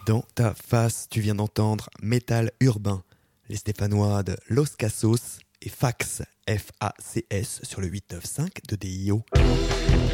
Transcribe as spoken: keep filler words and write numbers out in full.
Dans ta face, tu viens d'entendre Métal Urbain, les Stéphanois de Los Cassos et Fax, F A C S sur le huit neuf cinq de D I O.